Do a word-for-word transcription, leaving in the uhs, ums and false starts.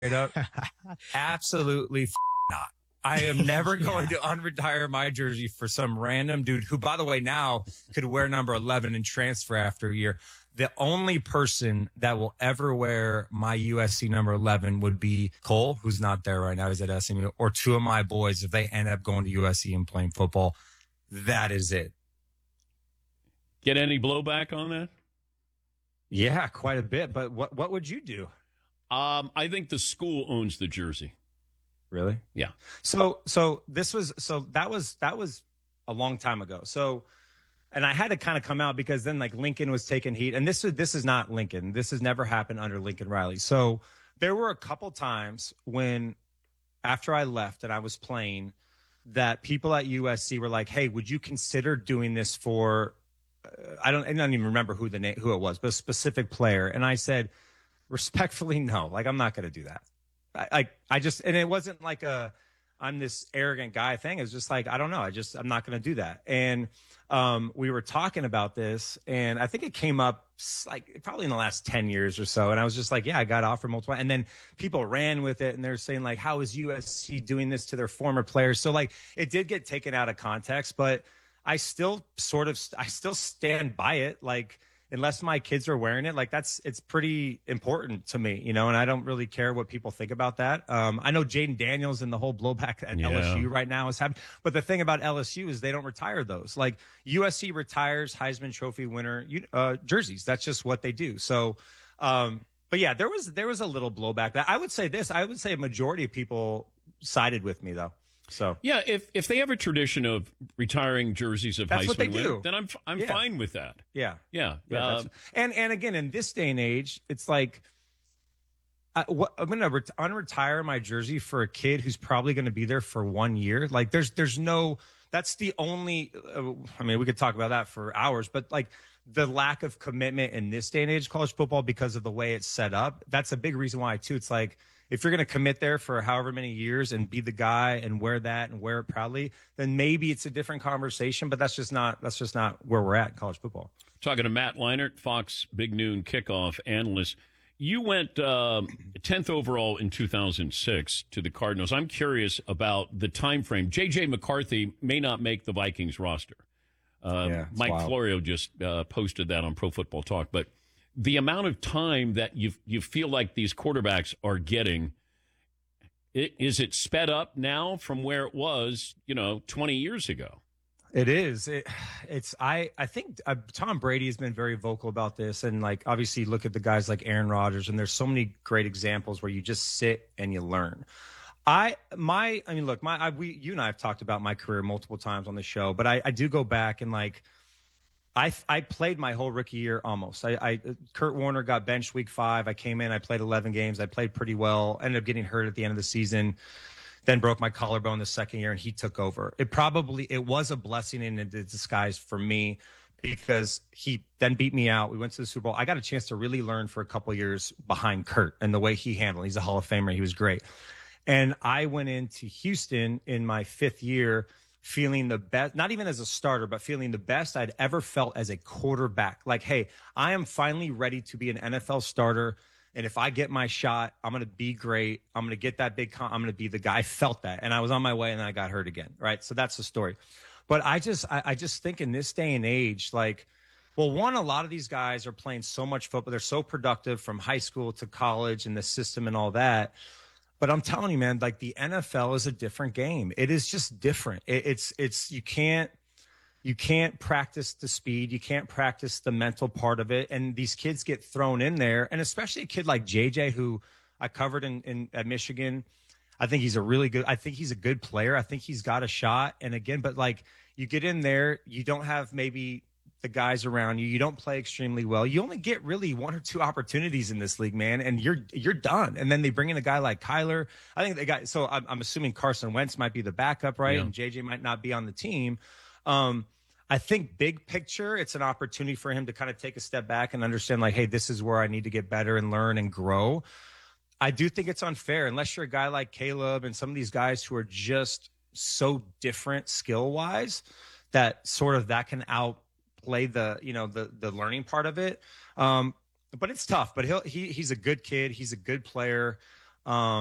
straight up, absolutely f- not. I am never going to unretire my jersey for some random dude who, by the way, now could wear number eleven and transfer after a year. The only person that will ever wear my U S C number eleven would be Cole, who's not there right now. He's at S M U, or two of my boys if they end up going to U S C and playing football. That is it. Get any blowback on that? Yeah, quite a bit. But what what would you do? Um, I think the school owns the jersey. Really? Yeah. So so this was so that was that was a long time ago. So and I had to kind of come out because then like Lincoln was taking heat, and this is this is not Lincoln. This has never happened under Lincoln Riley. So there were a couple times when after I left and I was playing that people at U S C were like, "Hey, would you consider doing this for?" Uh, I don't I don't even remember who the name who it was, but a specific player. And I said, respectfully, no. Like I'm not going to do that. I, I I just and it wasn't like a I'm this arrogant guy thing. It's just like I don't know. I just I'm not going to do that. And um, we were talking about this, and I think it came up like probably in the last ten years or so. And I was just like, yeah, I got offered multiple. And then people ran with it, and they're saying like, how is U S C doing this to their former players? So like it did get taken out of context, but I still sort of I still stand by it. Like unless my kids are wearing it, like that's it's pretty important to me, you know, and I don't really care what people think about that. Um, I know Jaden Daniels and the whole blowback at Yeah. L S U right now is happening. But the thing about L S U is they don't retire those. Like U S C retires Heisman Trophy winner uh, jerseys. That's just what they do. So, um, but yeah, there was there was a little blowback. I would say this. I would say a majority of people sided with me, though. So yeah, if if they have a tradition of retiring jerseys of That's Heisman what they winner, do. then I'm I'm Yeah. fine with that. yeah. Yeah, Yeah, uh, that's, and and again, in this day and age, it's like I, what, I'm going to ret- unretire my jersey for a kid who's probably going to be there for one year. Like, there's there's no. That's the only. Uh, I mean, we could talk about that for hours, but like the lack of commitment in this day and age of college football because of the way it's set up. That's a big reason why too. It's like if you're going to commit there for however many years and be the guy and wear that and wear it proudly, then maybe it's a different conversation. But that's just not. That's just not where we're at in college football. Talking to Matt Leinart, Fox Big Noon kickoff analyst. You went uh, tenth overall in two thousand six to the Cardinals. I'm curious about the time frame. J J. McCarthy may not make the Vikings roster. Uh, Yeah, it's Mike wild. Florio just uh, posted that on Pro Football Talk. But the amount of time that you you feel like these quarterbacks are getting, i- is it sped up now from where it was, you know, twenty years ago? It is. It, it's. I. I think uh, Tom Brady has been very vocal about this, and like obviously look at the guys like Aaron Rodgers, and there's so many great examples where you just sit and you learn. I my. I mean, look, my. I, we you and I have talked about my career multiple times on the show, but I, I do go back and like. I I played my whole rookie year almost. I, I Kurt Warner got benched week five. I came in. I played eleven games. I played pretty well. Ended up getting hurt at the end of the season. Then broke my collarbone the second year, and he took over. It probably it was a blessing in disguise for me because he then beat me out. We went to the Super Bowl. I got a chance to really learn for a couple years behind Kurt and the way he handled. He's a Hall of Famer. He was great. And I went into Houston in my fifth year feeling the best, not even as a starter, but feeling the best I'd ever felt as a quarterback. Like, hey, I am finally ready to be an N F L starter. And if I get my shot, I'm going to be great. I'm going to get that big, con- I'm going to be the guy. I felt that. And I was on my way and then I got hurt again. Right. So that's the story. But I just, I, I just think in this day and age, like, well, one, a lot of these guys are playing so much football. They're so productive from high school to college and the system and all that. But I'm telling you, man, like the N F L is a different game. It is just different. It, it's, it's, you can't, You can't practice the speed. You can't practice the mental part of it. And these kids get thrown in there. And especially a kid like J J, who I covered in, in at Michigan. I think he's a really good, I think he's a good player. I think he's got a shot. And again, but like you get in there, you don't have maybe the guys around you. You don't play extremely well. You only get really one or two opportunities in this league, man. And you're, you're done. And then they bring in a guy like Kyler. I think they got, so I'm, I'm assuming Carson Wentz might be the backup, right? Yeah. And J J might not be on the team. Um, I think big picture, it's an opportunity for him to kind of take a step back and understand like, hey, this is where I need to get better and learn and grow. I do think it's unfair unless you're a guy like Caleb and some of these guys who are just so different skill wise that sort of that can outplay the, you know, the, the learning part of it. Um, but it's tough, but he'll, he, he's a good kid. He's a good player. Um,